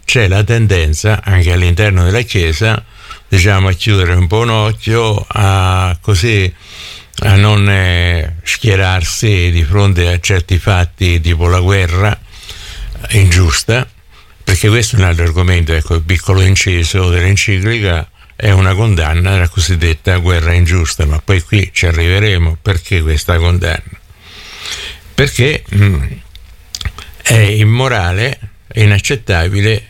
c'è la tendenza anche all'interno della Chiesa, diciamo, a chiudere un po' un occhio, a non schierarsi di fronte a certi fatti tipo la guerra ingiusta, perché questo è un altro argomento. Ecco, il piccolo inciso dell'enciclica è una condanna della cosiddetta guerra ingiusta, ma poi qui ci arriveremo. Perché questa condanna? Perché è immorale, è inaccettabile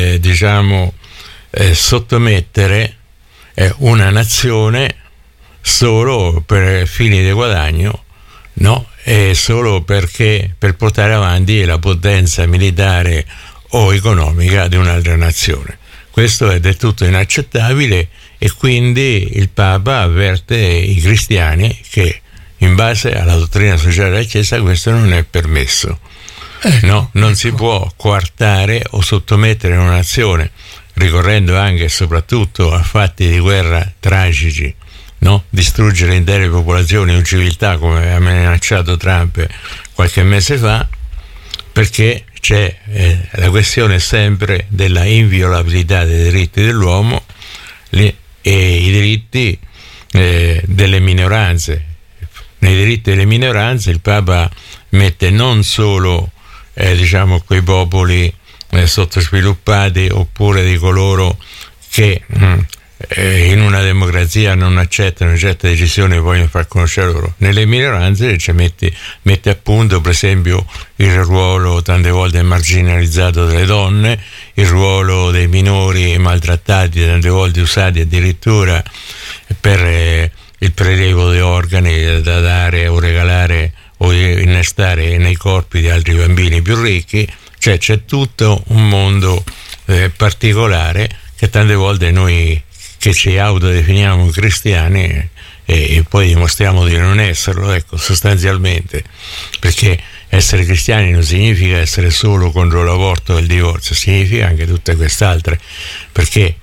sottomettere una nazione solo per fini di guadagno, no? E solo perché per portare avanti la potenza militare o economica di un'altra nazione. Questo è del tutto inaccettabile, e quindi il Papa avverte i cristiani che in base alla dottrina sociale della Chiesa questo non è permesso. No, non si può coartare o sottomettere una nazione, ricorrendo anche e soprattutto a fatti di guerra tragici, no? Distruggere intere popolazioni o civiltà, come ha minacciato Trump qualche mese fa, perché c'è la questione sempre della inviolabilità dei diritti dell'uomo e i diritti delle minoranze. Nei diritti delle minoranze il Papa mette non solo quei popoli sottosviluppati, oppure di coloro che in una democrazia non accettano certe decisioni e vogliono far conoscere loro. Nelle minoranze mette a punto, per esempio, il ruolo tante volte marginalizzato delle donne, il ruolo dei minori maltrattati, tante volte usati addirittura per il prelievo di organi da dare o regalare o innestare nei corpi di altri bambini più ricchi. Cioè c'è tutto un mondo particolare che tante volte noi che ci autodefiniamo cristiani e poi dimostriamo di non esserlo, ecco, sostanzialmente, perché essere cristiani non significa essere solo contro l'aborto e il divorzio, significa anche tutte quest'altre, perché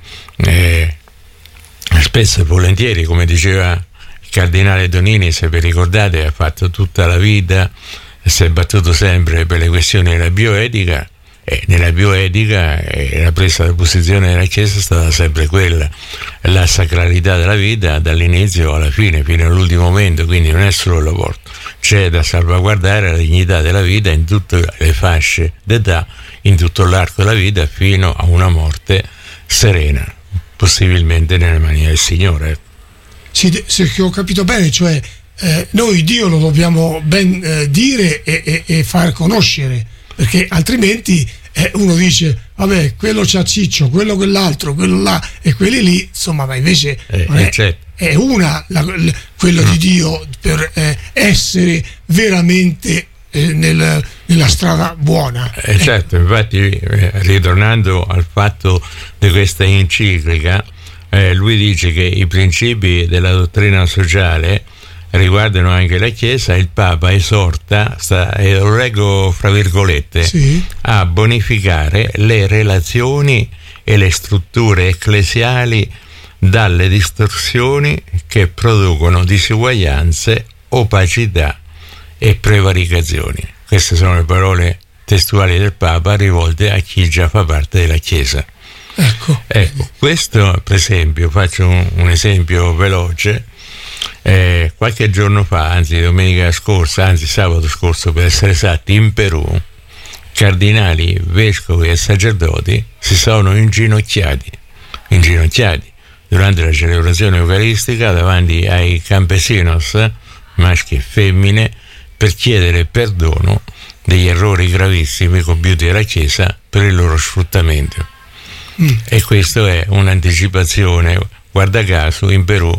spesso e volentieri, come diceva il cardinale Donini, se vi ricordate, ha fatto tutta la vita, si è battuto sempre per le questioni della bioetica, e nella bioetica la presa di posizione della Chiesa è stata sempre quella, la sacralità della vita dall'inizio alla fine, fino all'ultimo momento. Quindi non è solo l'aborto, c'è da salvaguardare la dignità della vita in tutte le fasce d'età, in tutto l'arco della vita, fino a una morte serena, possibilmente nelle mani del Signore. Sì, se ho capito bene, cioè noi Dio lo dobbiamo ben dire e far conoscere, perché altrimenti uno dice vabbè, quello c'ha Ciccio, quell'altro, quello là e quelli lì, insomma, ma invece è una quello di Dio per essere veramente nella strada buona. Certo, infatti ritornando al fatto di questa enciclica, lui dice che i principi della dottrina sociale riguardano anche la Chiesa. Il Papa esorta, lo leggo fra virgolette, sì, a bonificare le relazioni e le strutture ecclesiali dalle distorsioni che producono disuguaglianze, opacità e prevaricazioni. Queste sono le parole testuali del Papa rivolte a chi già fa parte della Chiesa. Ecco, questo per esempio, faccio un esempio veloce. Qualche giorno fa, anzi domenica scorsa, anzi sabato scorso per essere esatti, in Perù, cardinali, vescovi e sacerdoti si sono inginocchiati durante la celebrazione eucaristica davanti ai campesinos, maschi e femmine, per chiedere perdono degli errori gravissimi compiuti dalla Chiesa per il loro sfruttamento. E questo è un'anticipazione. Guarda caso, in Perù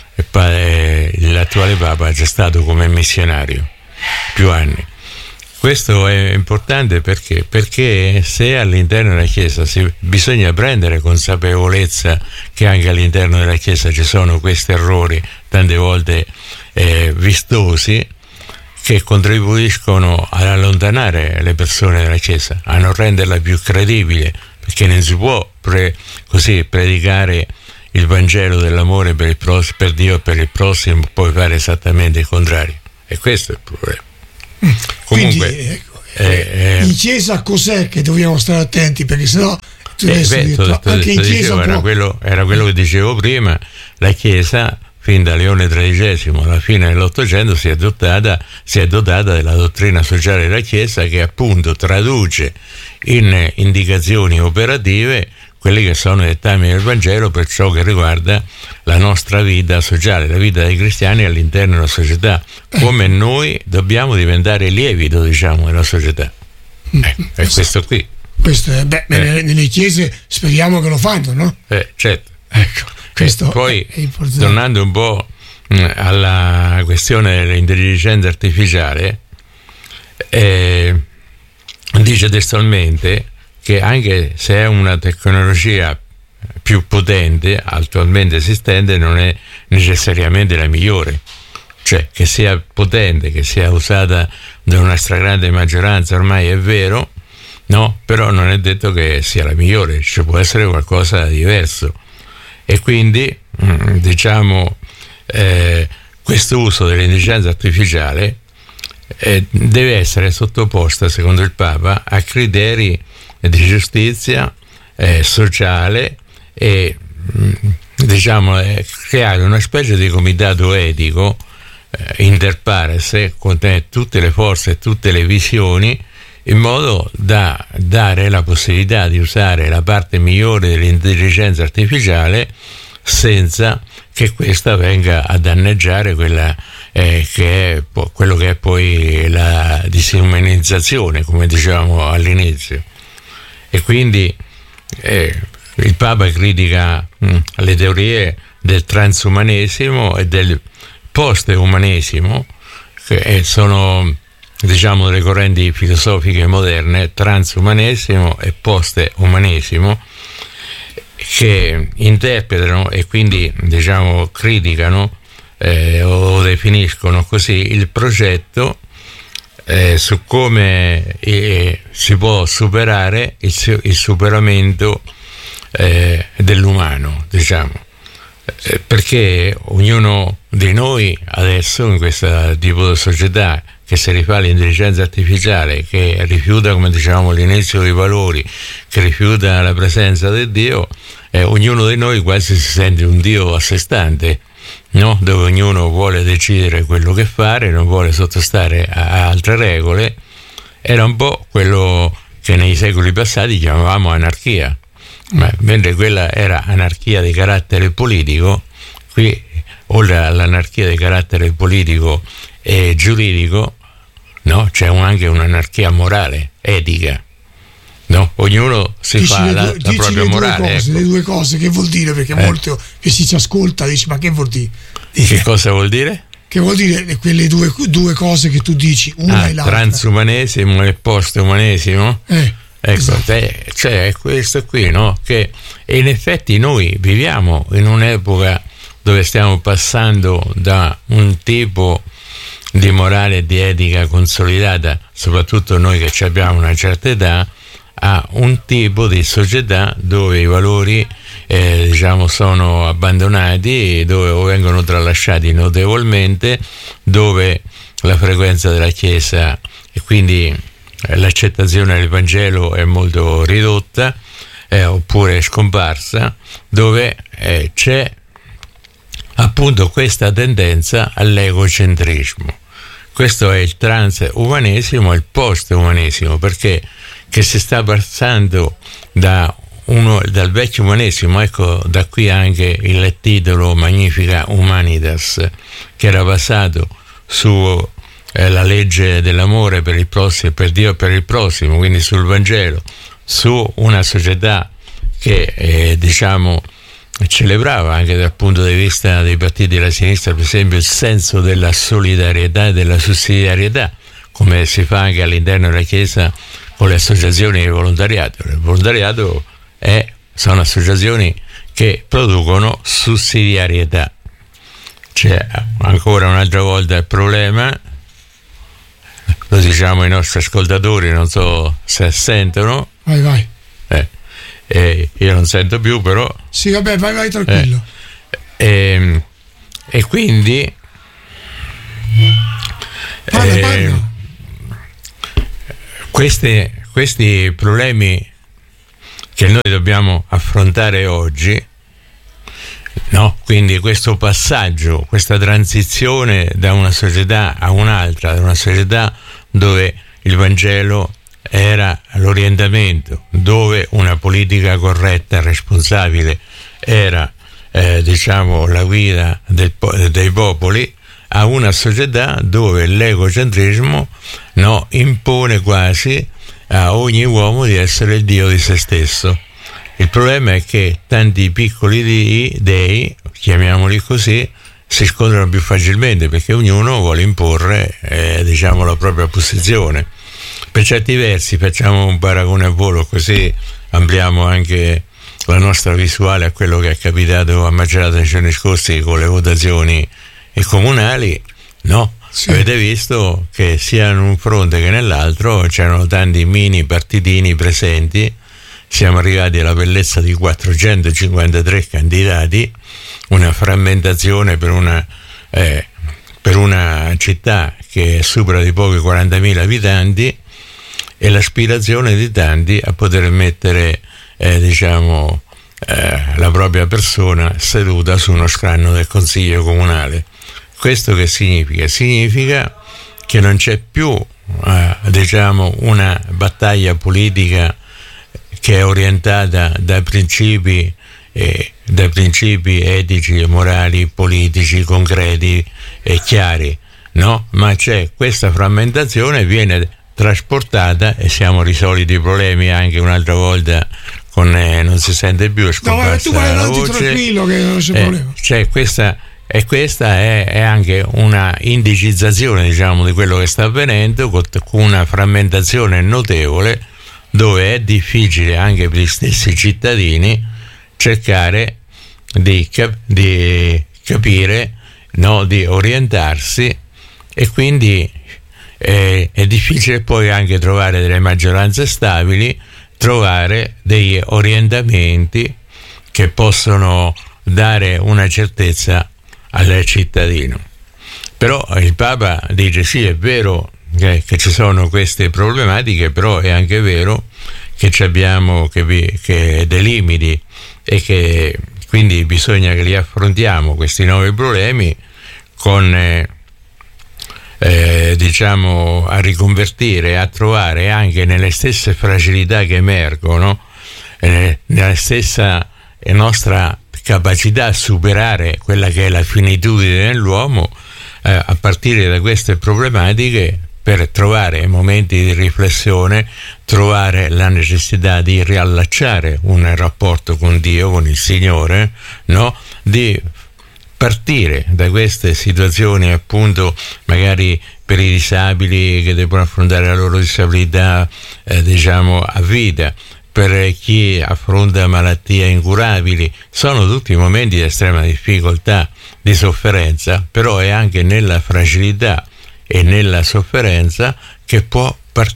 l'attuale Papa è già stato come missionario più anni. Questo è importante perché se all'interno della Chiesa bisogna prendere consapevolezza che anche all'interno della Chiesa ci sono questi errori tante volte vistosi, che contribuiscono ad allontanare le persone dalla Chiesa, a non renderla più credibile, perché non si può così predicare il Vangelo dell'amore per Dio e per il prossimo, poi fare esattamente il contrario. E questo è il problema. Comunque, quindi in Chiesa cos'è che dobbiamo stare attenti? Perché sennò anche in chiesa era quello che dicevo prima. La Chiesa fin da Leone XIII alla fine dell'Ottocento si è dotata della dottrina sociale della Chiesa, che appunto traduce in indicazioni operative quelli che sono i dettami del Vangelo per ciò che riguarda la nostra vita sociale, la vita dei cristiani all'interno della società, come noi dobbiamo diventare lievito, diciamo, della società. È questo qui. Questo è, nelle chiese speriamo che lo fanno, no? Certo. Ecco, questo poi, è importante. Tornando un po' alla questione dell'intelligenza artificiale, dice testualmente che anche se è una tecnologia più potente attualmente esistente, non è necessariamente la migliore. Cioè, che sia potente, che sia usata da una stragrande maggioranza, ormai è vero, no? Però non è detto che sia la migliore, ci può essere qualcosa di diverso. E quindi, diciamo, questo uso dell'intelligenza artificiale deve essere sottoposta, secondo il Papa, a criteri di giustizia sociale e, diciamo, creare una specie di comitato etico inter pares con tutte le forze e tutte le visioni, in modo da dare la possibilità di usare la parte migliore dell'intelligenza artificiale senza che questa venga a danneggiare quella che è quello che è poi la disumanizzazione, come dicevamo all'inizio. E quindi il Papa critica le teorie del transumanesimo e del post-umanesimo, che sono, diciamo, delle correnti filosofiche moderne, transumanesimo e post-umanesimo, che interpretano e quindi, diciamo, criticano o definiscono così il progetto su come si può superare il superamento dell'umano, diciamo, perché ognuno di noi adesso, in questo tipo di società che si rifà all'intelligenza artificiale, che rifiuta, come dicevamo all'inizio, i valori, che rifiuta la presenza del Dio, ognuno di noi quasi si sente un Dio a sé stante, no? Dove ognuno vuole decidere quello che fare, non vuole sottostare a altre regole. Era un po' quello che nei secoli passati chiamavamo anarchia, ma mentre quella era anarchia di carattere politico, qui oltre all'anarchia di carattere politico e giuridico, no? C'è anche un'anarchia morale, etica, no? Ognuno si fa la propria morale. Le due cose, che vuol dire? Perché molto che si ci ascolta dice: ma che vuol dire? Che cosa vuol dire? Che vuol dire quelle due cose che tu dici, una e l'altra? Transumanesimo e postumanesimo? Ecco, esatto. Cioè è questo qui, no? Che in effetti noi viviamo in un'epoca dove stiamo passando da un tipo di morale e di etica consolidata, soprattutto noi che abbiamo una certa età, a un tipo di società dove i valori diciamo sono abbandonati, dove o vengono tralasciati notevolmente, dove la frequenza della Chiesa e quindi l'accettazione del Vangelo è molto ridotta oppure scomparsa, dove c'è appunto questa tendenza all'egocentrismo. Questo è il transumanesimo e il post-umanesimo, perché che si sta passando dal vecchio umanesimo, ecco, da qui anche il titolo Magnifica Humanitas, che era basato su la legge dell'amore per il prossimo, per Dio e per il prossimo, quindi sul Vangelo, su una società che diciamo celebrava anche dal punto di vista dei partiti della sinistra, per esempio, il senso della solidarietà e della sussidiarietà, come si fa anche all'interno della Chiesa con le associazioni di volontariato. Il volontariato sono associazioni che producono sussidiarietà. C'è ancora un'altra volta il problema, lo diciamo ai nostri ascoltatori, non so se sentono. Vai. Io non sento più, però. Sì, vabbè, vai tranquillo. E quindi parla. questi problemi che noi dobbiamo affrontare oggi, no? Quindi questo passaggio, questa transizione da una società a un'altra, da una società dove il Vangelo era l'orientamento, dove una politica corretta e responsabile era la guida dei popoli, a una società dove l'egocentrismo, no, impone quasi a ogni uomo di essere il Dio di se stesso. Il problema è che tanti piccoli dei, chiamiamoli così, si scontrano più facilmente perché ognuno vuole imporre la propria posizione. Per certi versi, facciamo un paragone a volo così ampliamo anche la nostra visuale a quello che è capitato a Macerata nei giorni scorsi con le votazioni comunali, no? Sì. Avete visto che sia in un fronte che nell'altro c'erano tanti mini partitini presenti. Siamo arrivati alla bellezza di 453 candidati, una frammentazione per una città che supera di pochi 40.000 abitanti, e l'aspirazione di tanti a poter mettere la propria persona seduta su uno scranno del Consiglio Comunale. Questo che significa? Significa che non c'è più una battaglia politica che è orientata da principi etici e morali, politici, concreti e chiari, no? Ma c'è questa frammentazione, viene trasportata, e siamo risolti i problemi anche un'altra volta con non si sente più, è scomparsa la voce, tranquillo che non c'è problema. C'è questa è anche una indicizzazione di quello che sta avvenendo, con una frammentazione notevole, dove è difficile anche per gli stessi cittadini cercare di capire, no, di orientarsi, e quindi è difficile poi anche trovare delle maggioranze stabili, trovare degli orientamenti che possono dare una certezza al cittadino. Però il Papa dice sì, è vero che ci sono queste problematiche, però è anche vero che abbiamo dei limiti, e che quindi bisogna che li affrontiamo questi nuovi problemi con a riconvertire, a trovare anche nelle stesse fragilità che emergono, nella stessa nostra capacità a superare quella che è la finitudine dell'uomo, a partire da queste problematiche, per trovare momenti di riflessione, trovare la necessità di riallacciare un rapporto con Dio, con il Signore, no? Di partire da queste situazioni, appunto, magari per i disabili che devono affrontare la loro disabilità a vita, per chi affronta malattie incurabili. Sono tutti momenti di estrema difficoltà, di sofferenza, però è anche nella fragilità e nella sofferenza che può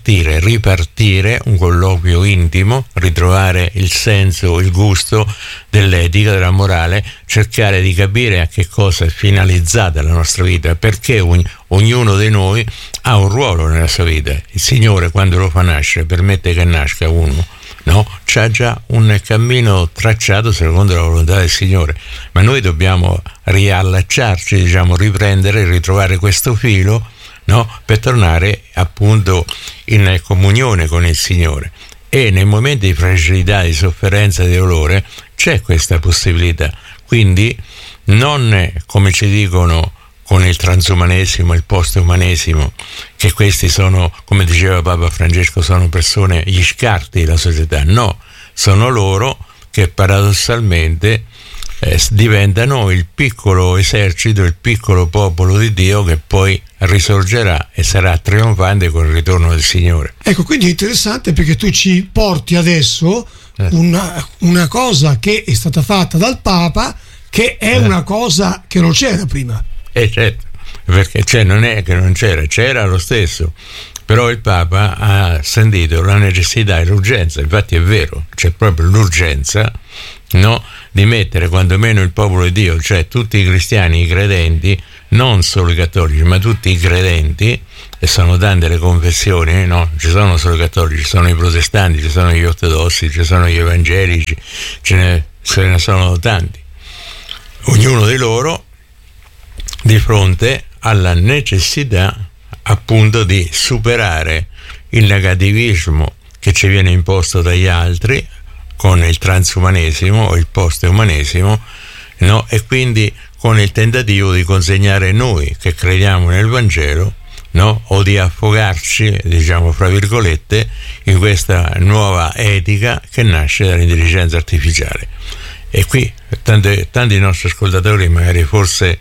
ripartire un colloquio intimo, ritrovare il senso, il gusto dell'etica, della morale, cercare di capire a che cosa è finalizzata la nostra vita, perché ognuno di noi ha un ruolo nella sua vita. Il Signore, quando lo fa nascere, permette che nasca uno, no? C'ha già un cammino tracciato secondo la volontà del Signore, ma noi dobbiamo riallacciarci, riprendere, ritrovare questo filo, no? Per tornare appunto in comunione con il Signore. E nei momenti di fragilità, di sofferenza, di dolore c'è questa possibilità. Quindi non, come ci dicono con il transumanesimo, il postumanesimo, che questi sono, come diceva Papa Francesco, sono persone, gli scarti della società. No, sono loro che paradossalmente diventano il piccolo esercito, il piccolo popolo di Dio, che poi risorgerà e sarà trionfante con il ritorno del Signore. Ecco, quindi è interessante perché tu ci porti adesso una cosa che è stata fatta dal Papa, che è una cosa che non c'era prima. Certo, perché non è che non c'era lo stesso, però il Papa ha sentito la necessità e l'urgenza, infatti è vero, c'è proprio l'urgenza, no, di mettere quantomeno il popolo di Dio, cioè tutti i cristiani, i credenti, non solo i cattolici, ma tutti i credenti, e sono tante le confessioni, no? Ci sono solo i cattolici, ci sono i protestanti, ci sono gli ortodossi, ci sono gli evangelici, ce ne sono tanti. Ognuno di loro di fronte alla necessità appunto di superare il negativismo che ci viene imposto dagli altri con il transumanesimo o il post-umanesimo, no? E quindi con il tentativo di consegnare noi che crediamo nel Vangelo, no? O di affogarci, diciamo fra virgolette, in questa nuova etica che nasce dall'intelligenza artificiale. E qui tanti nostri ascoltatori magari forse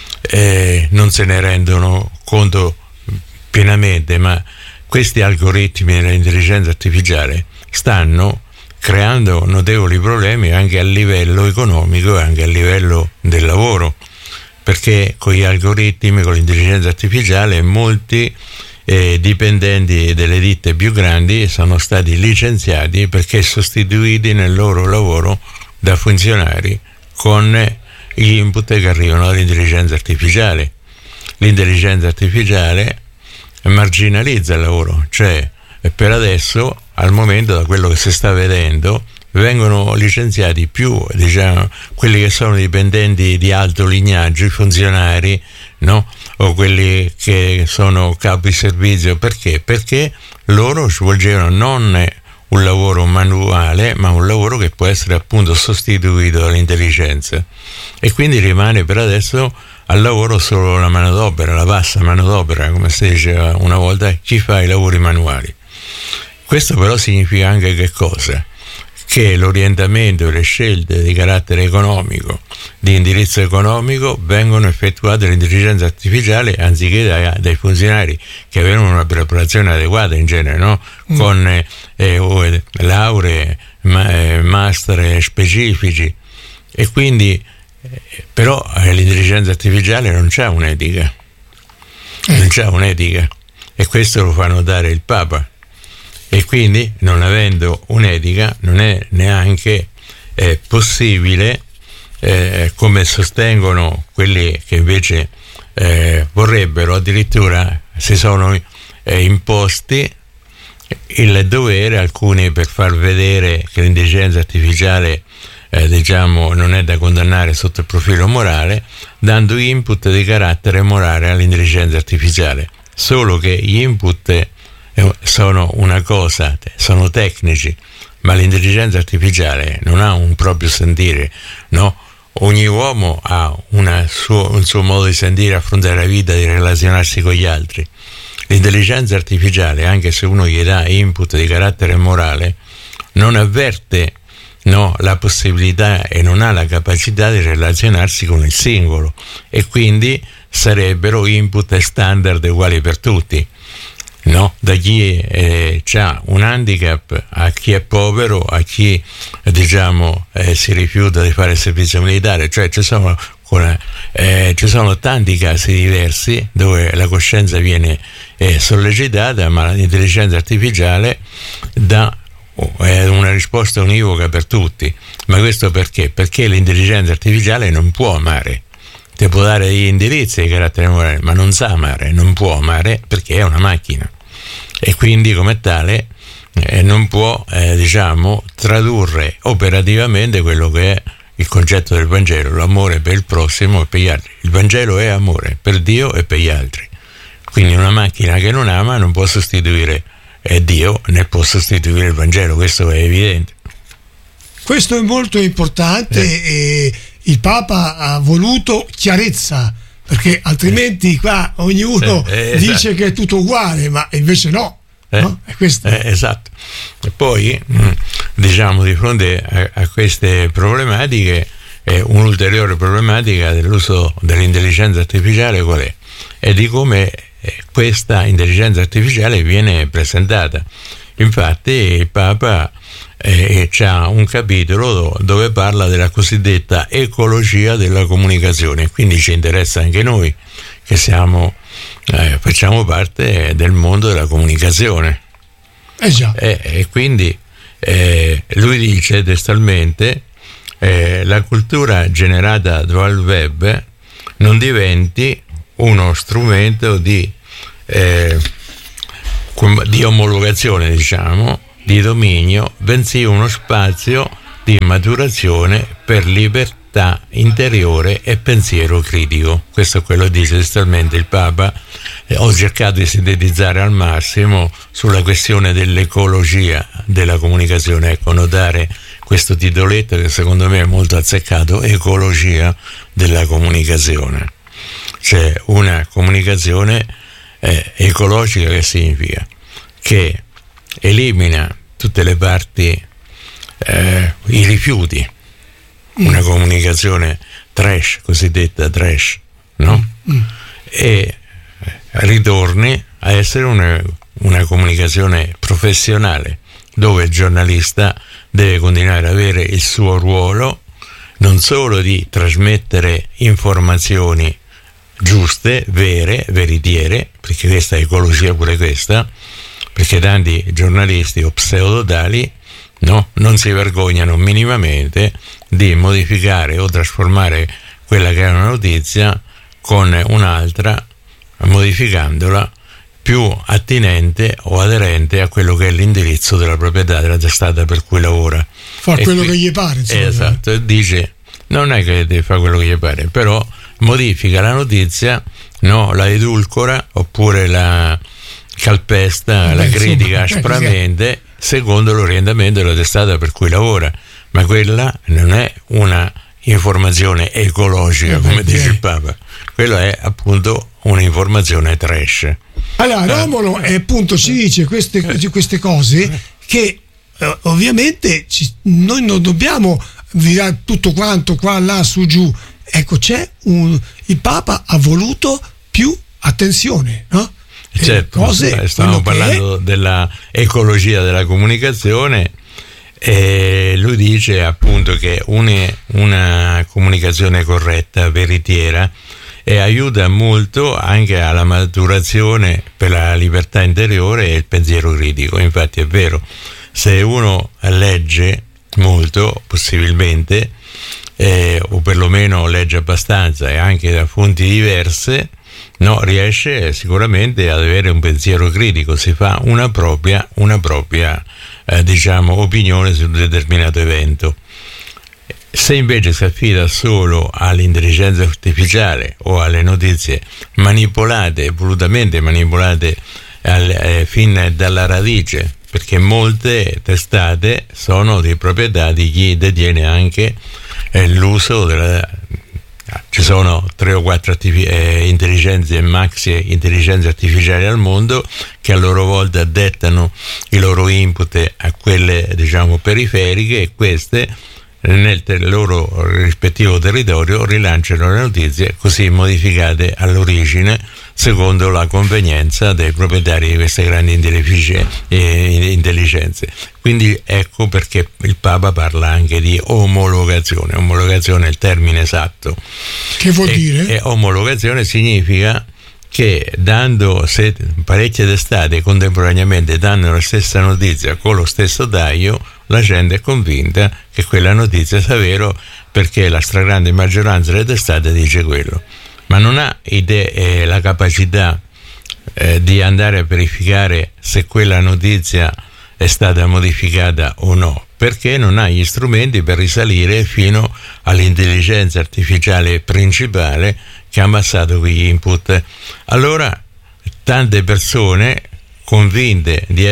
non se ne rendono conto pienamente, ma questi algoritmi dell'intelligenza artificiale stanno creando notevoli problemi anche a livello economico e anche a livello del lavoro, perché con gli algoritmi, con l'intelligenza artificiale, molti dipendenti delle ditte più grandi sono stati licenziati perché sostituiti nel loro lavoro da funzionari con gli input che arrivano dall'intelligenza artificiale. L'intelligenza artificiale marginalizza il lavoro, cioè per adesso, al momento, da quello che si sta vedendo, vengono licenziati più, diciamo, quelli che sono dipendenti di alto lignaggio, i funzionari, no? O quelli che sono capi servizio. Perché? Perché loro svolgevano non un lavoro manuale, ma un lavoro che può essere appunto sostituito dall'intelligenza, e quindi rimane per adesso al lavoro solo la manodopera, la bassa manodopera, come si diceva una volta, chi fa i lavori manuali. Questo però significa anche che cosa? Che l'orientamento e le scelte di carattere economico, di indirizzo economico, vengono effettuate dall'intelligenza artificiale anziché dai funzionari che avevano una preparazione adeguata in genere, no? Con lauree, master specifici, e quindi però l'intelligenza artificiale non c'ha un'etica, e questo lo fa notare il Papa. E quindi, non avendo un'etica, non è neanche possibile, come sostengono quelli che invece vorrebbero, addirittura si sono imposti il dovere, alcuni per far vedere che l'intelligenza artificiale diciamo non è da condannare sotto il profilo morale, dando input di carattere morale all'intelligenza artificiale. Solo che gli input sono una cosa, sono tecnici, ma l'intelligenza artificiale non ha un proprio sentire, no? Ogni uomo ha un suo modo di sentire, affrontare la vita, di relazionarsi con gli altri. L'intelligenza artificiale, anche se uno gli dà input di carattere morale, non avverte, no, la possibilità e non ha la capacità di relazionarsi con il singolo, e quindi sarebbero input standard uguali per tutti. No, da chi ha un handicap a chi è povero, a chi diciamo si rifiuta di fare il servizio militare, cioè ci sono tanti casi diversi dove la coscienza viene sollecitata, ma l'intelligenza artificiale dà una risposta univoca per tutti. Ma questo perché? Perché l'intelligenza artificiale non può amare. Ti può dare degli indirizzi di carattere morale, ma non sa amare, non può amare perché è una macchina, e quindi come tale non può diciamo tradurre operativamente quello che è il concetto del Vangelo, l'amore per il prossimo e per gli altri. Il Vangelo è amore per Dio e per gli altri, quindi una macchina che non ama non può sostituire Dio, né può sostituire il Vangelo, questo è evidente. Questo è molto importante e il Papa ha voluto chiarezza, perché altrimenti qua ognuno dice che è tutto uguale, ma invece no. No? È questo. Esatto. E poi diciamo, di fronte a queste problematiche, un'ulteriore problematica dell'uso dell'intelligenza artificiale qual è? È di come questa intelligenza artificiale viene presentata. Infatti il Papa c'ha un capitolo dove parla della cosiddetta ecologia della comunicazione, quindi ci interessa anche noi che facciamo parte del mondo della comunicazione. Già. E quindi lui dice testualmente la cultura generata dal web non diventi uno strumento di di omologazione, diciamo, di dominio, bensì uno spazio di maturazione per libertà interiore e pensiero critico. Questo è quello che dice testualmente il Papa. Ho cercato di sintetizzare al massimo sulla questione dell'ecologia della comunicazione, ecco, notare questo titoletto che secondo me è molto azzeccato: ecologia della comunicazione. Cioè una comunicazione ecologica, che significa che elimina tutte le parti, i rifiuti, una comunicazione trash, cosiddetta trash, no? E ritorni a essere una comunicazione professionale, dove il giornalista deve continuare ad avere il suo ruolo, non solo di trasmettere informazioni giuste, vere, veritiere, perché questa è ecologia pure questa, perché tanti giornalisti o pseudotali, no, non si vergognano minimamente di modificare o trasformare quella che è una notizia con un'altra, modificandola più attinente o aderente a quello che è l'indirizzo della proprietà della testata per cui lavora. Fa quello che gli pare, insomma. Esatto, e dice, non è che deve fare quello che gli pare, però modifica la notizia, no, la edulcora oppure la calpesta, la critica aspramente secondo l'orientamento della testata per cui lavora, ma quella non è una informazione ecologica, come dice il Papa, quello è appunto un'informazione trash. Allora Romolo appunto ci dice queste cose che ovviamente noi non dobbiamo dire tutto quanto qua, là, su, giù. Ecco, il Papa ha voluto più attenzione, no? Certo, stiamo parlando della ecologia della comunicazione, e lui dice appunto che una comunicazione corretta, veritiera, e aiuta molto anche alla maturazione per la libertà interiore e il pensiero critico. Infatti è vero, se uno legge molto, possibilmente, o perlomeno legge abbastanza e anche da fonti diverse, no, riesce sicuramente ad avere un pensiero critico, si fa una propria diciamo opinione su un determinato evento. Se invece si affida solo all'intelligenza artificiale o alle notizie manipolate, volutamente manipolate fin dalla radice, perché molte testate sono di proprietà di chi detiene anche l'uso ci sono 3 o 4 intelligenze e maxi intelligenze artificiali al mondo che a loro volta dettano i loro input a quelle, diciamo, periferiche, e queste nel loro rispettivo territorio rilanciano le notizie così modificate all'origine secondo la convenienza dei proprietari di queste grandi intelligenze. Quindi ecco perché il Papa parla anche di omologazione. Omologazione è il termine esatto. Che vuol dire? E omologazione significa che se parecchie testate contemporaneamente danno la stessa notizia con lo stesso taglio, la gente è convinta che quella notizia sia vero, perché la stragrande maggioranza delle testate dice quello, ma non ha la capacità di andare a verificare se quella notizia è stata modificata o no, perché non ha gli strumenti per risalire fino all'intelligenza artificiale principale che ha amassato quegli input. Allora tante persone sono convinte di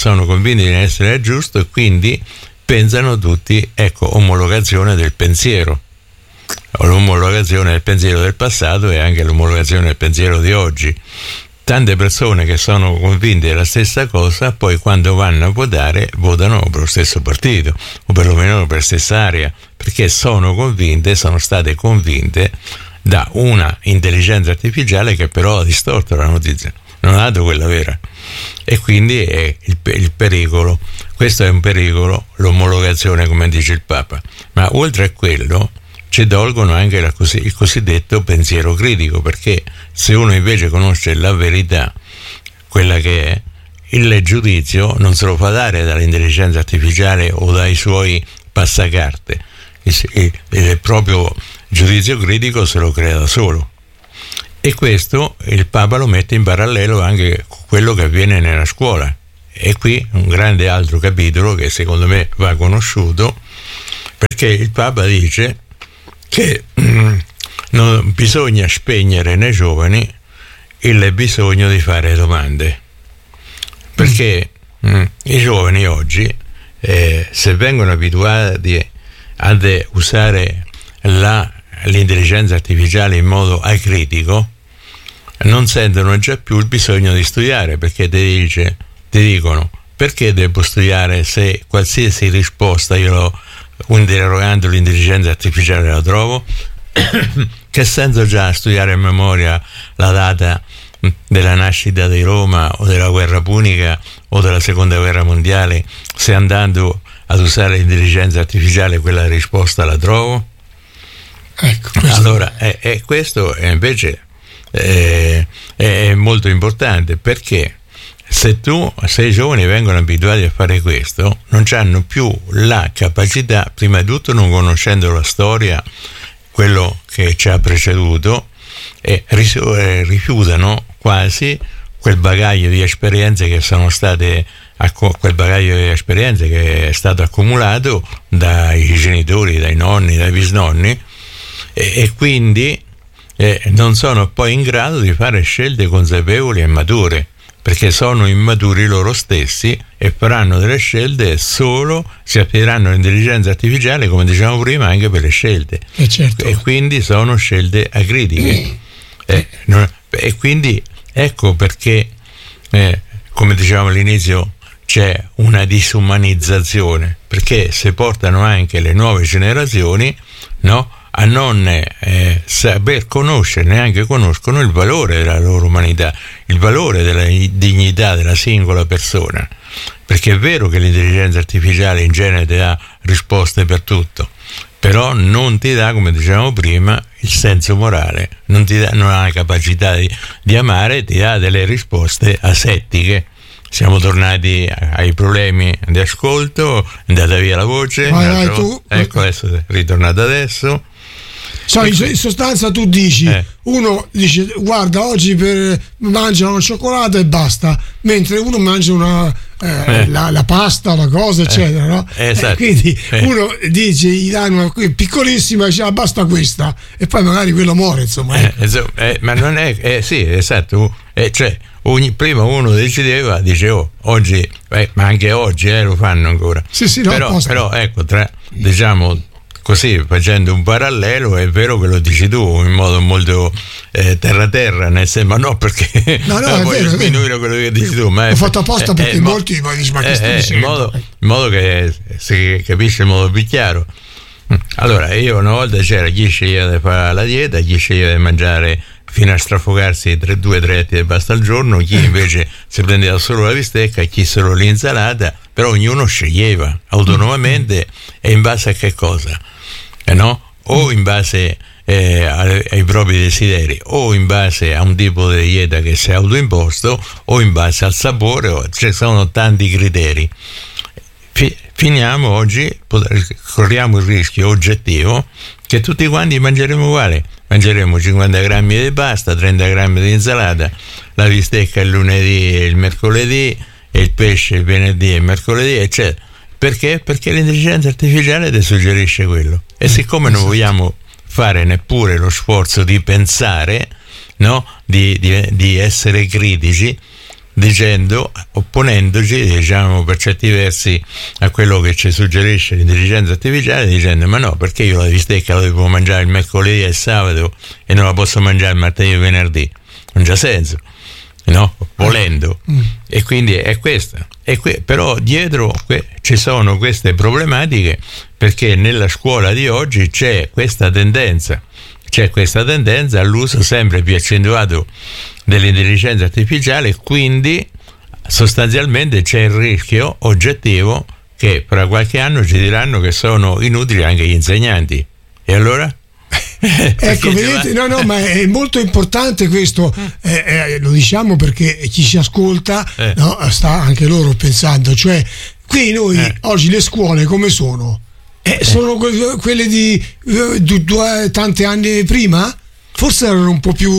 essere giusto, e quindi pensano tutti, ecco, omologazione del pensiero, l'omologazione del pensiero del passato e anche l'omologazione del pensiero di oggi. Tante persone che sono convinte della stessa cosa, poi quando vanno a votare votano per lo stesso partito o perlomeno per la stessa area, perché sono state convinte da una intelligenza artificiale che però ha distorto la notizia, non ha dato quella vera, e quindi è il pericolo. Questo è un pericolo, l'omologazione, come dice il Papa. Ma oltre a quello ci tolgono anche il cosiddetto pensiero critico, perché se uno invece conosce la verità, quella che è, il giudizio non se lo fa dare dall'intelligenza artificiale o dai suoi passacarte, il proprio giudizio critico se lo crea da solo. E questo il Papa lo mette in parallelo anche con quello che avviene nella scuola. E qui un grande altro capitolo che secondo me va conosciuto, perché il Papa dice che non bisogna spegnere nei giovani il bisogno di fare domande, perché i giovani oggi, se vengono abituati ad usare l'intelligenza artificiale in modo acritico, non sentono già più il bisogno di studiare, perché ti dicono: perché devo studiare se qualsiasi risposta io interrogando l'intelligenza artificiale la trovo? Che senso già studiare a memoria la data della nascita di Roma o della guerra punica o della seconda guerra mondiale, se andando ad usare l'intelligenza artificiale quella risposta la trovo? Ecco, allora questo invece è molto importante, perché se i giovani vengono abituati a fare questo, non hanno più la capacità, prima di tutto non conoscendo la storia, quello che ci ha preceduto, e rifiutano quasi quel bagaglio di esperienze che sono state quel bagaglio di esperienze che è stato accumulato dai genitori, dai nonni, dai bisnonni, e quindi non sono poi in grado di fare scelte consapevoli e mature, perché sono immaturi loro stessi e faranno delle scelte solo si affideranno all'intelligenza artificiale, come dicevamo prima, anche per le scelte. Certo. E quindi sono scelte acritiche. E quindi ecco perché, come dicevamo all'inizio, c'è una disumanizzazione, perché se portano anche le nuove generazioni, no, a non saper conoscere, neanche conoscono il valore della loro umanità, il valore della dignità della singola persona, perché è vero che l'intelligenza artificiale in genere ti dà risposte per tutto, però non ti dà, come dicevamo prima, il senso morale, non ha la capacità di amare, ti dà delle risposte asettiche. Siamo tornati ai problemi di ascolto, è andata via la voce, vai tu. Ecco, adesso è ritornata adesso. In sostanza tu dici, uno dice guarda oggi mangia una cioccolata e basta, mentre uno mangia la pasta, la cosa eccetera, no? Esatto. Quindi uno dice, gli danno una piccolissima, dice basta questa, e poi magari quello muore, insomma. Ma non è sì, esatto, cioè prima uno decideva, dice oggi, ma anche oggi lo fanno ancora. Sì, no, però ecco, diciamo così, facendo un parallelo, è vero che lo dici tu in modo molto terra, nel senso, ma no perché no, voglio sminuire quello che dici tu, ma l'ho fatto apposta perché molti mi dicono: ma che stai dicendo? In modo che si capisce in modo più chiaro. Allora, io una volta c'era chi sceglieva di fare la dieta, chi sceglieva di mangiare fino a strafogarsi 2-3 etti di pasta al giorno, chi invece si prendeva solo la bistecca, chi solo l'insalata, però ognuno sceglieva autonomamente e in base a che cosa? No? O in base ai propri desideri, o in base a un tipo di dieta che si è autoimposto, o in base al sapore, ci sono tanti criteri. Finiamo oggi, corriamo il rischio oggettivo che tutti quanti mangeremo uguale, mangeremo 50 grammi di pasta, 30 grammi di insalata, la bistecca il lunedì e il mercoledì, e il pesce il venerdì e il mercoledì, eccetera. Perché? Perché l'intelligenza artificiale ti suggerisce quello, e siccome non vogliamo fare neppure lo sforzo di pensare, no? di essere critici, opponendoci, diciamo, per certi versi a quello che ci suggerisce l'intelligenza artificiale, dicendo: ma no, perché io la bistecca la devo mangiare il mercoledì e il sabato e non la posso mangiare il martedì e il venerdì? Non c'ha senso, no? Volendo. E quindi è questa. Però dietro ci sono queste problematiche, perché nella scuola di oggi c'è questa tendenza all'uso sempre più accentuato dell'intelligenza artificiale, quindi sostanzialmente c'è il rischio oggettivo che fra qualche anno ci diranno che sono inutili anche gli insegnanti. E allora? Ecco, vedete, no, ma è molto importante questo, lo diciamo perché chi ci ascolta sta anche loro pensando, cioè qui noi oggi le scuole come sono? Sono quelle di tanti anni prima? Forse erano un po' più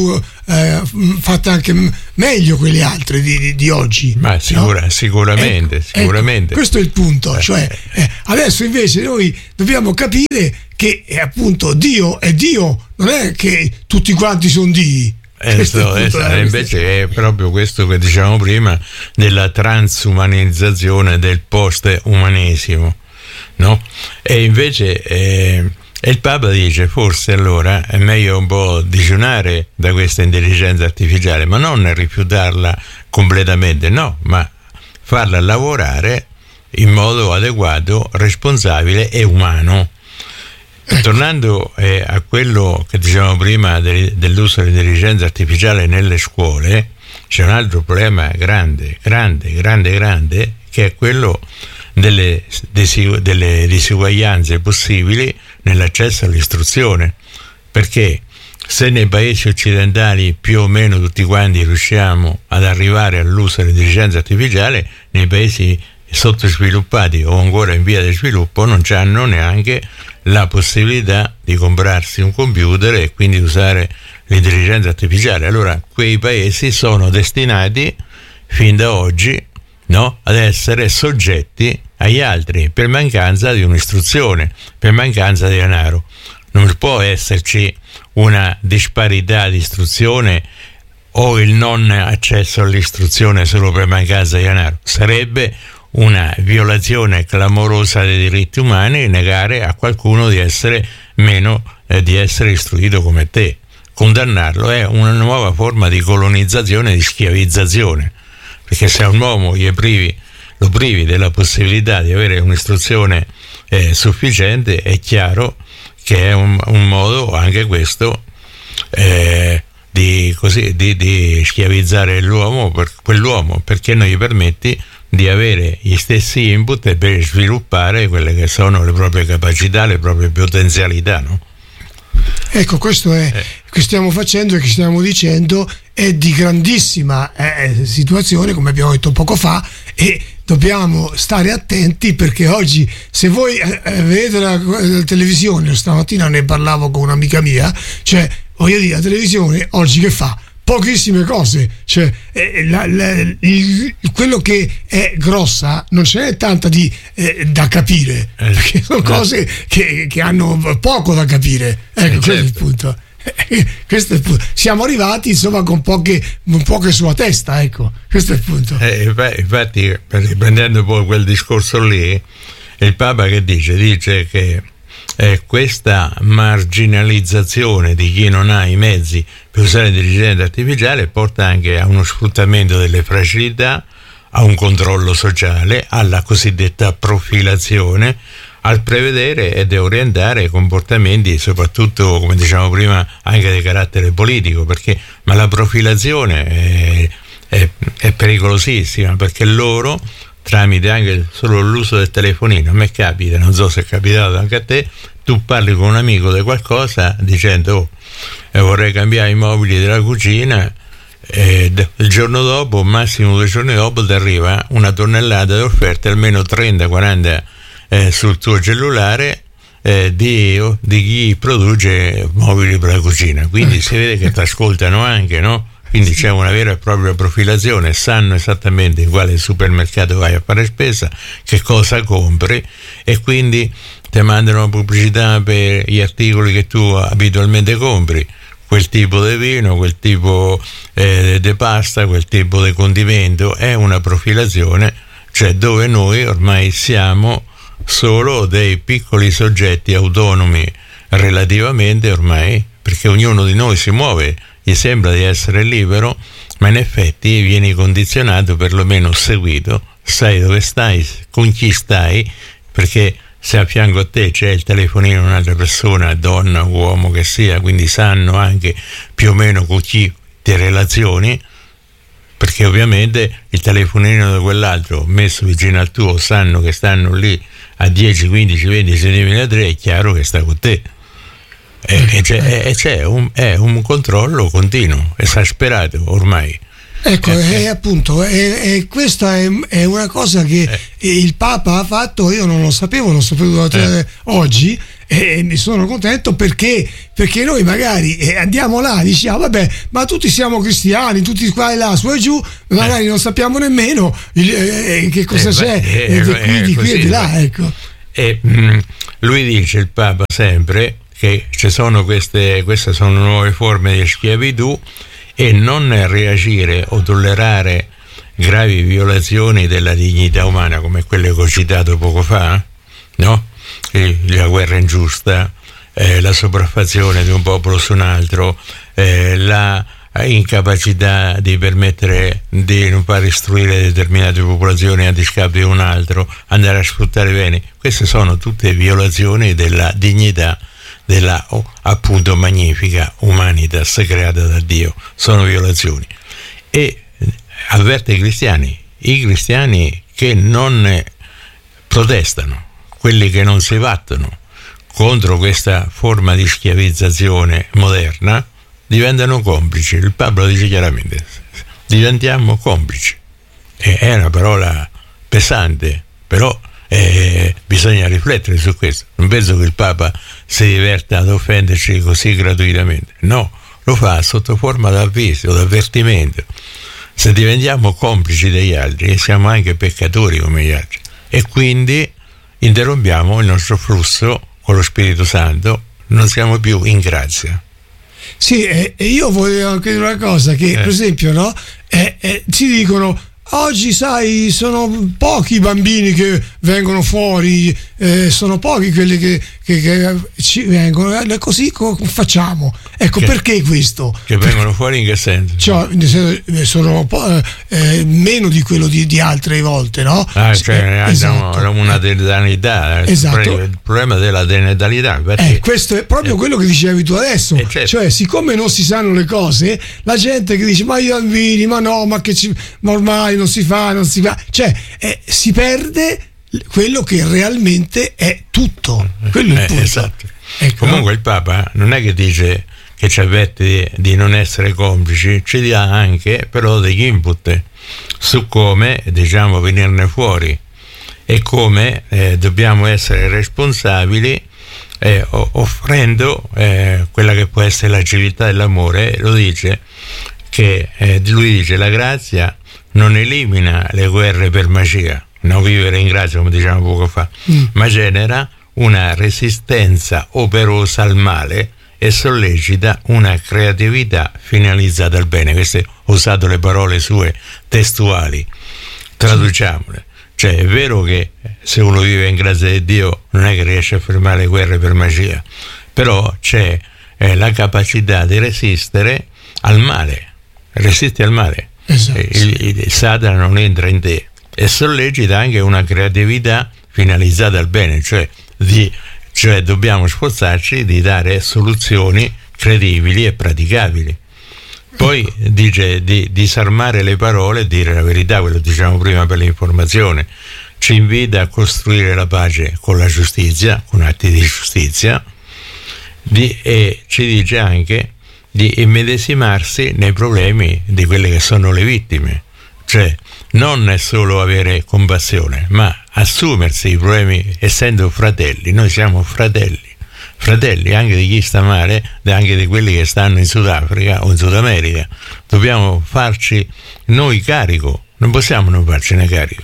fatte anche meglio quelle altre di oggi. Ma sicuramente. Ecco, questo è il punto. Cioè, adesso invece noi dobbiamo capire che appunto Dio è Dio, non è che tutti quanti sono Dii. Invece è proprio questo che dicevamo prima della transumanizzazione del post-umanesimo, no? E invece il Papa dice forse allora è meglio un po' digiunare da questa intelligenza artificiale, ma non rifiutarla completamente, no, ma farla lavorare in modo adeguato, responsabile e umano. Tornando a quello che dicevamo prima dell'uso dell'intelligenza artificiale nelle scuole, c'è un altro problema grande, che è quello delle disuguaglianze possibili nell'accesso all'istruzione, perché se nei paesi occidentali più o meno tutti quanti riusciamo ad arrivare all'uso dell'intelligenza artificiale, nei paesi sottosviluppati o ancora in via di sviluppo non hanno neanche la possibilità di comprarsi un computer e quindi usare l'intelligenza artificiale. Allora quei paesi sono destinati fin da oggi, no, ad essere soggetti agli altri per mancanza di un'istruzione, per mancanza di denaro. Non può esserci una disparità di istruzione o il non accesso all'istruzione solo per mancanza di denaro. Sarebbe una violazione clamorosa dei diritti umani negare a qualcuno di essere meno di essere istruito come te. Condannarlo è una nuova forma di colonizzazione e di schiavizzazione, perché se a un uomo lo privi della possibilità di avere un'istruzione sufficiente, è chiaro che è un modo anche questo di schiavizzare l'uomo, quell'uomo, perché non gli permetti di avere gli stessi input per sviluppare quelle che sono le proprie capacità, le proprie potenzialità, no? Ecco, questo è che stiamo facendo e che stiamo dicendo è di grandissima situazione, come abbiamo detto poco fa, e dobbiamo stare attenti, perché oggi, se voi vedete la televisione, stamattina ne parlavo con un'amica mia, cioè voglio dire, la televisione oggi che fa? Pochissime cose, cioè quello che è grossa non ce n'è tanta da capire, perché sono cose che hanno poco da capire. Ecco, questo è il punto. Questo è il punto. Siamo arrivati insomma con poche sulla testa, ecco, questo è il punto. Infatti, riprendendo poi quel discorso lì, il Papa che dice che questa marginalizzazione di chi non ha i mezzi per usare l'intelligenza artificiale porta anche a uno sfruttamento delle fragilità, a un controllo sociale, alla cosiddetta profilazione, al prevedere ed orientare comportamenti, soprattutto, come dicevamo prima, anche di carattere politico, ma la profilazione è pericolosissima, perché loro, tramite anche solo l'uso del telefonino, a me capita, non so se è capitato anche a te, tu parli con un amico di qualcosa dicendo vorrei cambiare i mobili della cucina, il giorno dopo, massimo 2 giorni dopo, ti arriva una tonnellata di offerte, almeno 30-40 sul tuo cellulare, di chi produce mobili per la cucina. Quindi si vede che ti ascoltano anche, no? Quindi c'è una vera e propria profilazione, sanno esattamente in quale supermercato vai a fare spesa, che cosa compri, e quindi ti mandano pubblicità per gli articoli che tu abitualmente compri, quel tipo di vino, quel tipo di pasta, quel tipo di condimento. È una profilazione, cioè dove noi ormai siamo solo dei piccoli soggetti autonomi relativamente ormai, perché ognuno di noi si muove, gli sembra di essere libero, ma in effetti vieni condizionato, perlomeno seguito, sai dove stai, con chi stai, perché se a fianco a te c'è il telefonino di un'altra persona, donna o uomo che sia, quindi sanno anche più o meno con chi ti relazioni, perché ovviamente il telefonino di quell'altro messo vicino al tuo, sanno che stanno lì a 10, 15, 20 cm, è chiaro che sta con te. C'è un controllo continuo, esasperato ormai. Ecco, appunto, questa è una cosa che il Papa ha fatto, io non lo sapevo, l'ho saputo oggi, ne sono contento perché noi magari andiamo là, diciamo vabbè, ma tutti siamo cristiani, tutti qua e là, su e giù, magari non sappiamo nemmeno che cosa c'è di qui e di là, ecco. E lui dice, il Papa, sempre che ci sono queste sono nuove forme di schiavitù, e non reagire o tollerare gravi violazioni della dignità umana come quelle che ho citato poco fa, no? La guerra ingiusta, la sopraffazione di un popolo su un altro, la incapacità di permettere di non far istruire determinate popolazioni a discapito di un altro, andare a sfruttare beni. Queste sono tutte violazioni della dignità della appunto magnifica humanitas creata da Dio. Sono violazioni, e avverte i cristiani che non protestano, quelli che non si battono contro questa forma di schiavizzazione moderna, diventano complici. Il Papa lo dice chiaramente, diventiamo complici. È una parola pesante, però bisogna riflettere su questo. Non penso che il Papa si diverta ad offenderci così gratuitamente, no, lo fa sotto forma d'avviso, d'avvertimento. Se diventiamo complici degli altri, siamo anche peccatori come gli altri, e quindi interrompiamo il nostro flusso con lo Spirito Santo, non siamo più in grazia. Sì, e io volevo anche dire una cosa, che per esempio, no, ci dicono oggi, sai, sono pochi i bambini che vengono fuori, sono pochi quelli che ci vengono, così facciamo. Ecco, perché questo? Che vengono fuori in che senso? Cioè, sono meno di quello di altre volte, no? Esatto. Una denatalità. Esatto. Il problema della denatalità. Questo è proprio quello che dicevi tu adesso. Certo. Cioè, siccome non si sanno le cose, la gente che dice ma i bambini, ma no, ma ormai non si fa, cioè si perde quello che realmente è tutto, quello è il punto. Esatto. Ecco. Comunque il Papa non è che dice che ci avverte di non essere complici, ci dà anche però degli input su come, diciamo, venirne fuori, e come dobbiamo essere responsabili, offrendo quella che può essere la civiltà dell'amore. Lo dice che lui dice la grazia non elimina le guerre per magia, no, vivere in grazia come diciamo poco fa, ma genera una resistenza operosa al male e sollecita una creatività finalizzata al bene. Queste ho usato le parole sue testuali, traduciamole. Cioè è vero che se uno vive in grazia di Dio non è che riesce a fermare le guerre per magia, però c'è la capacità di resistere al male, resisti al male. Esatto. Il Satana non entra in te, e sollecita anche una creatività finalizzata al bene, cioè dobbiamo sforzarci di dare soluzioni credibili e praticabili. Poi dice di disarmare le parole e dire la verità, quello diciamo prima per l'informazione. Ci invita a costruire la pace con la giustizia, con atti di giustizia, e ci dice anche di immedesimarsi nei problemi di quelle che sono le vittime, cioè non è solo avere compassione, ma assumersi i problemi, essendo fratelli. Noi siamo fratelli anche di chi sta male, anche di quelli che stanno in Sudafrica o in Sud America. Dobbiamo farci noi carico, non possiamo non farcene carico.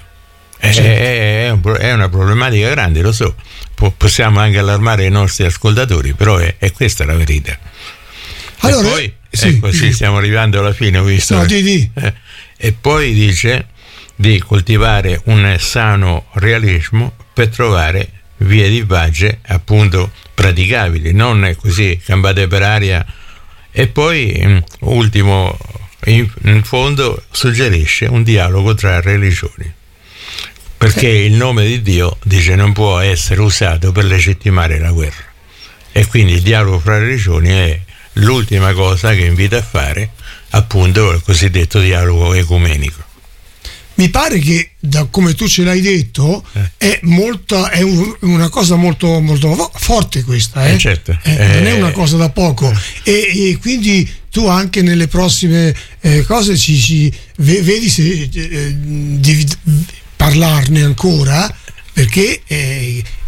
È una problematica grande, lo so, possiamo anche allarmare i nostri ascoltatori, però è questa la verità. Allora, e poi così stiamo arrivando alla fine, ho visto. No, e poi dice di coltivare un sano realismo per trovare vie di pace appunto praticabili, non così campate per aria. E poi ultimo, in fondo suggerisce un dialogo tra religioni, perché il nome di Dio, dice, non può essere usato per legittimare la guerra, e quindi il dialogo fra religioni è l'ultima cosa che invita a fare, appunto il cosiddetto dialogo ecumenico. Mi pare che, da come tu ce l'hai detto, è una cosa molto, molto forte questa, certo. Non è una cosa da poco, e quindi tu anche nelle prossime cose vedi se devi parlarne ancora, perché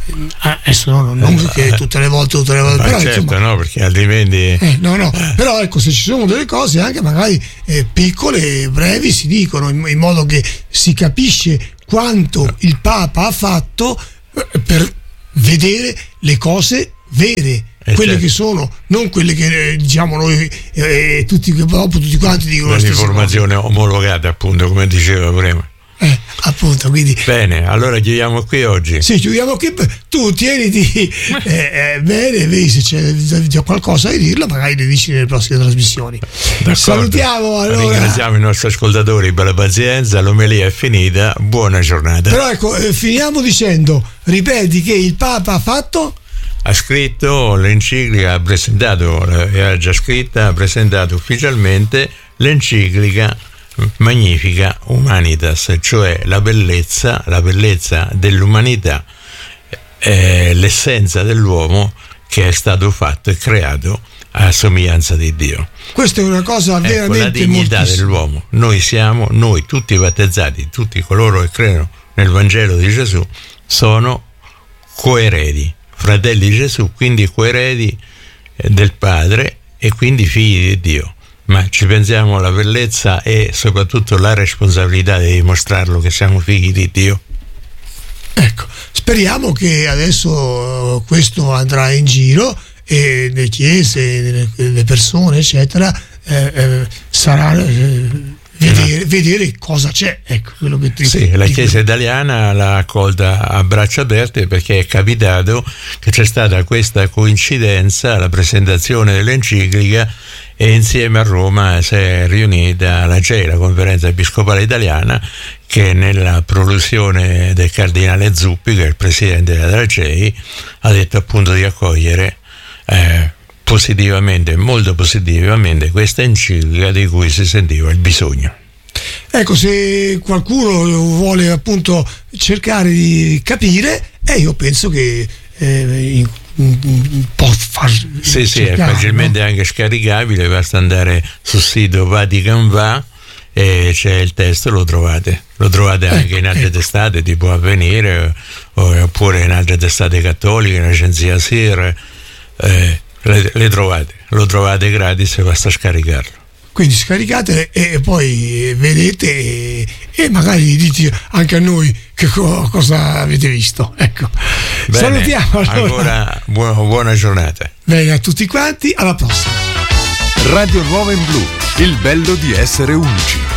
adesso non che tutte le volte però certo, insomma, no, perché altrimenti però ecco, se ci sono delle cose anche magari piccole, brevi, si dicono in modo che si capisce quanto il Papa ha fatto per vedere le cose vere, quelle certo, che sono, non quelle che diciamo noi tutti quanti dicono la stessa un'informazione omologata, appunto, come diceva prima. Appunto, quindi Bene, allora chiudiamo qui oggi. sì, chiudiamo qui. Tu tieniti bene, vedi se c'è già qualcosa da dirlo, magari le dici nelle prossime trasmissioni. D'accordo. Salutiamo allora. Ringraziamo i nostri ascoltatori per la pazienza, l'omelia è finita, buona giornata. Però ecco, finiamo dicendo, ripeti che il Papa ha scritto l'enciclica, ha presentato, era già scritta, ha presentato ufficialmente l'enciclica Magnificat Humanitas, cioè la bellezza dell'umanità, l'essenza dell'uomo che è stato fatto e creato a somiglianza di Dio. Questa è una cosa veramente la dignità dell'uomo. Noi tutti i battezzati, tutti coloro che credono nel Vangelo di Gesù, sono coeredi, fratelli di Gesù, quindi coeredi del Padre e quindi figli di Dio. Ma ci pensiamo alla bellezza e soprattutto la responsabilità di dimostrarlo che siamo figli di Dio. Ecco, speriamo che adesso questo andrà in giro e le chiese, le persone, eccetera, sarà vedere cosa c'è. Ecco, quello che la Chiesa italiana l'ha accolta a braccia aperte, perché è capitato che c'è stata questa coincidenza, la presentazione dell'enciclica, e insieme a Roma si è riunita la CEI, la Conferenza Episcopale Italiana, che nella prolusione del cardinale Zuppi, che è il presidente della CEI, ha detto appunto di accogliere positivamente, molto positivamente, questa enciclica di cui si sentiva il bisogno. Ecco, se qualcuno vuole appunto cercare di capire, io penso che può far è facilmente anche scaricabile, basta andare sul sito Vatican Va e c'è il testo, lo trovate anche in altre testate tipo Avvenire, oppure in altre testate cattoliche, in Agenzia SIR, lo trovate gratis e basta scaricarlo. Quindi scaricate e poi vedete e magari dite anche a noi che cosa avete visto. Ecco. Bene, salutiamo allora. Ancora buona giornata. Bene, a tutti quanti, alla prossima. Radio Nuova in Blu, il bello di essere unici.